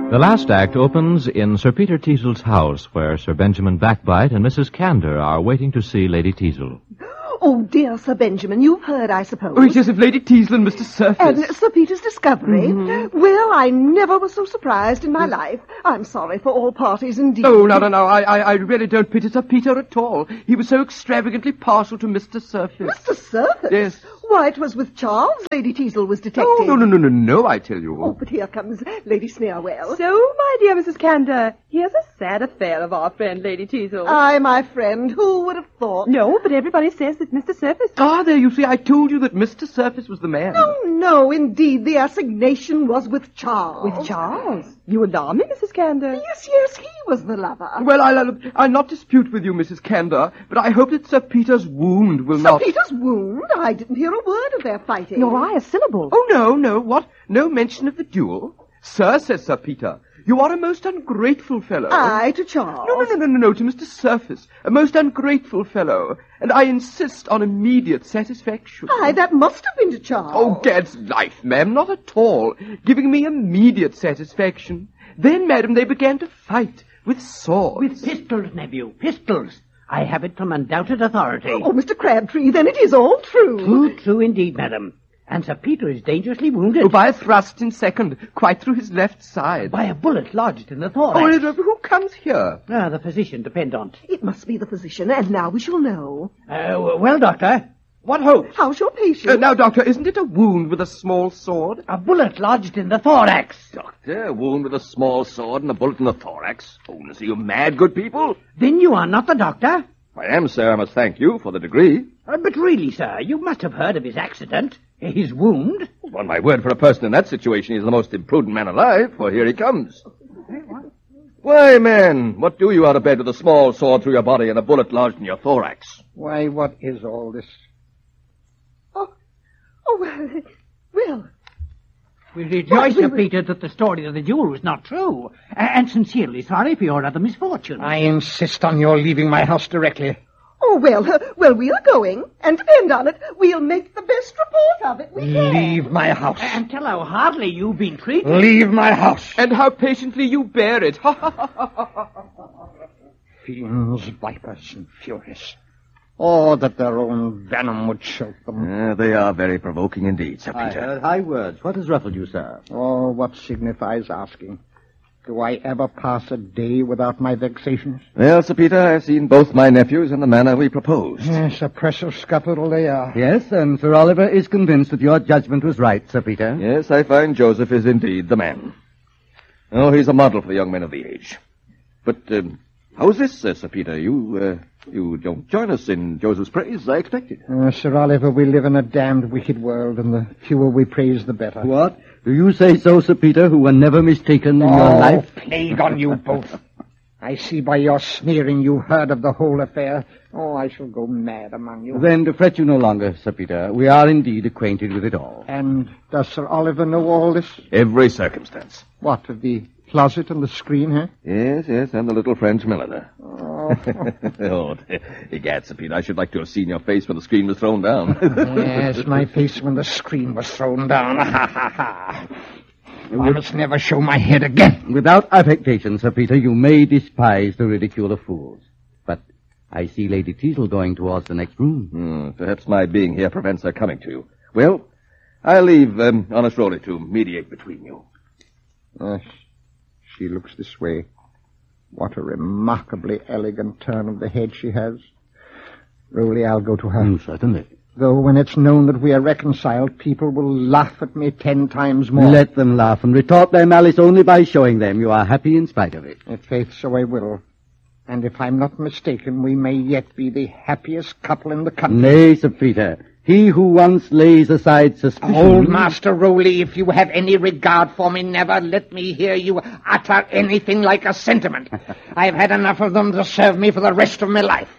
The last act opens in Sir Peter Teazle's house, where Sir Benjamin Backbite and Mrs. Candour are waiting to see Lady Teazle. Oh, dear Sir Benjamin, you've heard, I suppose. Oh, yes, of Lady Teazle and Mr. Surface. And Sir Peter's discovery. Mm-hmm. Well, I never was so surprised in my life. I'm sorry for all parties indeed. Oh, no. I really don't pity Sir Peter at all. He was so extravagantly partial to Mr. Surface. Mr. Surface? Yes. Why, it was with Charles Lady Teazle was detected. Oh, no, I tell you. Oh, but here comes Lady Sneerwell. So, my dear Mrs. Candour, here's a sad affair of our friend Lady Teazle. Aye, my friend, who would have thought? No, but everybody says that Mr. Surface... Ah, there, you see, I told you that Mr. Surface was the man. No, indeed, the assignation was with Charles. With Charles? You alarm me, Mrs. Candour. Yes, he was the lover. Well, I'll not dispute with you, Mrs. Candour, but I hope that Sir Peter's wound will not... Sir Peter's wound? I didn't hear a word of their fighting. Nor I a syllable. Oh, no, what? No mention of the duel? Sir, says Sir Peter, you are a most ungrateful fellow. Aye, to Charles. No, to Mr. Surface. A most ungrateful fellow. And I insist on immediate satisfaction. Aye, that must have been to Charles. Oh, gad's life, ma'am, not at all. Giving me immediate satisfaction. Then, madam, they began to fight with swords. With pistols, nephew, pistols. I have it from undoubted authority. Oh, Mr. Crabtree, then it is all true. True indeed, madam. And Sir Peter is dangerously wounded. Oh, by a thrust in second, quite through his left side. By a bullet lodged in the thorax. Oh, who comes here? The physician, dependant. It must be the physician, and now we shall know. Well, doctor, what hope? How's your patient? Now, doctor, isn't it a wound with a small sword? A bullet lodged in the thorax. Doctor, a wound with a small sword and a bullet in the thorax? Oh, are you mad, good people? Then you are not the doctor? I am, sir. I must thank you for the degree. But really, sir, you must have heard of his accident. His wound. On my word, for a person in that situation, he's the most imprudent man alive, for here he comes. Why, man, what do you out of bed with a small sword through your body and a bullet lodged in your thorax? Why, what is all this? Well. We rejoice, Sir Peter, that the story of the duel was not true, and sincerely sorry for your other misfortune. I insist on your leaving my house directly. Oh, well, we are going, and depend on it, we'll make the best report of it we can. Leave my house. And tell how hardly you've been treated. Leave my house. And how patiently you bear it. Fiends, vipers, and furies. Oh, that their own venom would choke them. They are very provoking indeed, Sir Peter. I heard high words. What has ruffled you, sir? Oh, what signifies asking? Do I ever pass a day without my vexations? Well, Sir Peter, I've seen both my nephews in the manner we proposed. Yes, a press of scuffle they are. Yes, and Sir Oliver is convinced that your judgment was right, Sir Peter. Yes, I find Joseph is indeed the man. Oh, he's a model for the young men of the age. But, how's this, Sir Peter? You don't join us in Joseph's praise, as I expected. Sir Oliver, we live in a damned wicked world, and the fewer we praise, the better. What? Do you say so, Sir Peter, who were never mistaken in your life? Plague on you both. I see by your sneering you heard of the whole affair. Oh, I shall go mad among you. Then to fret you no longer, Sir Peter. We are indeed acquainted with it all. And does Sir Oliver know all this? Every circumstance. What, of the closet and the screen, huh? Yes, and the little French milliner. Oh. Oh, egad, Sir Peter, I should like to have seen your face when the screen was thrown down. Yes, my face when the screen was thrown down. Ha, ha, ha. I must never show my head again. Without affectation, Sir Peter, you may despise the ridicule of fools. But I see Lady Teazle going towards the next room. Perhaps my being here prevents her coming to you. Well, I'll leave Honest Rowley to mediate between you. She looks this way. What a remarkably elegant turn of the head she has. Rowley, I'll go to her. Certainly. Though when it's known that we are reconciled, people will laugh at me 10 times more. Let them laugh and retort their malice only by showing them you are happy in spite of it. In faith, so I will. And if I'm not mistaken, we may yet be the happiest couple in the country. Nay, Sir Peter. He who once lays aside suspicion... Old Master Rowley, if you have any regard for me, never let me hear you utter anything like a sentiment. I've had enough of them to serve me for the rest of my life.